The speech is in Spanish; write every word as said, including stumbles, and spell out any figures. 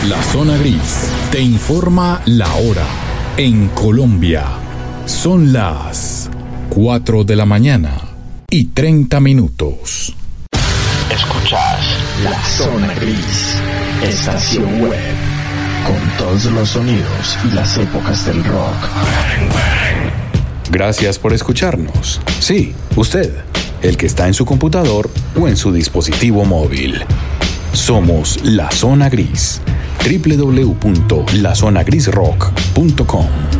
La Zona Gris te informa la hora. En Colombia son las cuatro de la mañana y treinta minutos. Escuchás La Zona Gris, estación web, con todos los sonidos y las épocas del rock. Gracias por escucharnos. Sí, usted, el que está en su computador o en su dispositivo móvil. Somos La Zona Gris. doble u doble u doble u punto la zona gris rock punto com